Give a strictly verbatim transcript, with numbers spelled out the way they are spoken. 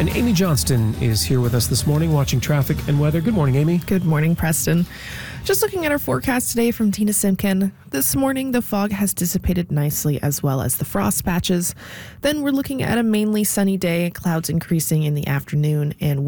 And Amy Johnston is here with us this morning watching traffic and weather. Good morning, Amy. Good morning, Preston. Just looking at our forecast today from Tina Simkin. This morning, the fog has dissipated nicely as well as the frost patches. Then we're looking at a mainly sunny day, clouds increasing in the afternoon and